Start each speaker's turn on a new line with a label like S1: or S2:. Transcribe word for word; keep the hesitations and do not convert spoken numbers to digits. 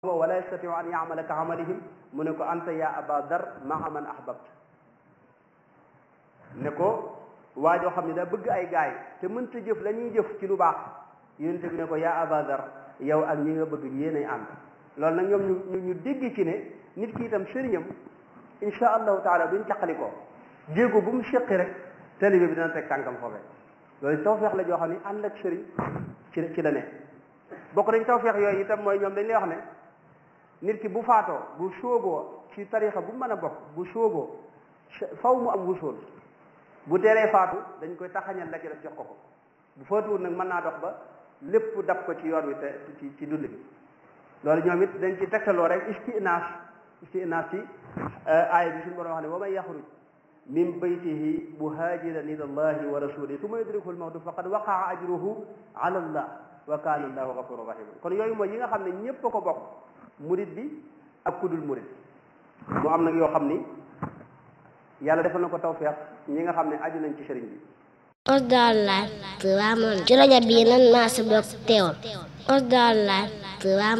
S1: wala yastatiu an yamala ka amalihim mu ne ko anta ya aba dar maa man ahbabt ne ko waa joo xam ne da bëgg ay gaay te mënta jëf la ñuy jëf ci lu baax yonent bi ne ko yaa aba dar yow ak ñi nga bëgg yéenay ànd loolu nag ñoom ñu ñu dégg ci ne nit ki itam sëriñam insha allahu taala buñ caqali ko jéego bu mu seqi rek taalibe bi dina teg tànkam foofee loolu tawfeex la joo xam ne ànd ak sëriñ ci ci la ne bokk nañ tawfeex yooyu itam mooy ñoom dañ lay wax ne nit ki bu faatoo bu sóoboo ci tarixa bu mën a bokk bu sóoboo faw mu am wusool bu teelee faatu dañ koy taxañal la ci def jox ko ko bu faatuwul nag mën naa dox ba lépp dab ko ci yoon wi te ci ci dund bi loolu ñoom it dañ ci tegtaloo rek istinaas istinaas ci aaya bi suñu borom wax ne wa man yaxruj min baytihi muhaajiran ila allahi wa rasulihi summa yudrikuhu al-mawtu faqad waqaa ajruhu ala allah wa kaana allahu gafuran rahiman kon yooyu mooy yi nga xam ne ñépp a ko bokk murid bi ak kudul murid mu am nag yoo xam ni yàlla defal na ko tawfeex ñi nga xam ne aju nañ ci sëriñ bi
S2: Osdar Live Touba Monde ci rajo bi nan maa si bokk teewal Osdar Live Touba